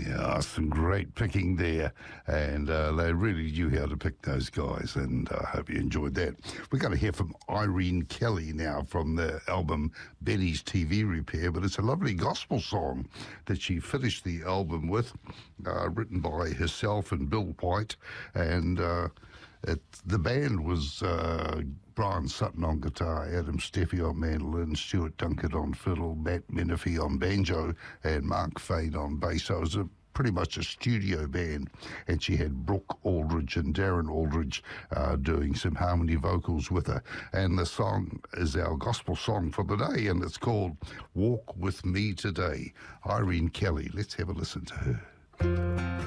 Yeah, some great picking there, and they really knew how to pick those guys, and I hope you enjoyed that. We're going to hear from Irene Kelly now from the album Benny's TV Repair, but it's a lovely gospel song that she finished the album with, written by herself and Bill White, and the band was Brian Sutton on guitar, Adam Steffi on mandolin, Stuart Dunkett on fiddle, Matt Menifee on banjo, and Mark Fade on bass. So it was pretty much a studio band, and she had Brooke Aldridge and Darren Aldridge doing some harmony vocals with her. And the song is our gospel song for the day, and it's called Walk With Me Today. Irene Kelly, let's have a listen to her.